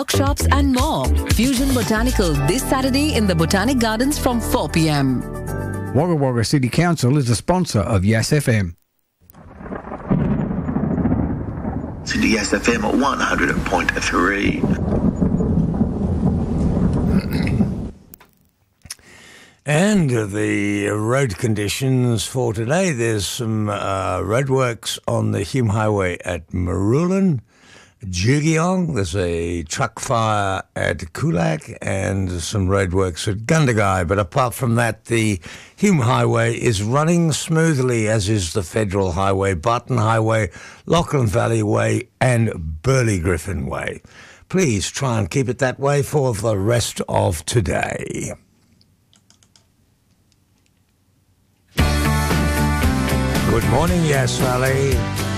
workshops and more. Fusion Botanical this Saturday in the Botanic Gardens from 4 p.m. Wagga Wagga City Council is a sponsor of Yes FM. City Yes FM at 100.3. And the road conditions for today, there's some roadworks on the Hume Highway at Marulan, Jugiong. There's a truck fire at Kulak and some roadworks at Gundagai. But apart from that, the Hume Highway is running smoothly, as is the Federal Highway, Barton Highway, Lachlan Valley Way and Burley Griffin Way. Please try and keep it that way for the rest of today. Good morning, Yes Valley.